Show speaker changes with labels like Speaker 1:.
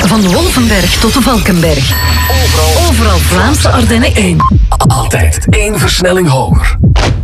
Speaker 1: Van de Wolvenberg tot de Valkenberg. Overal Vlaamse Ardennen 1.
Speaker 2: Altijd 1 versnelling hoger.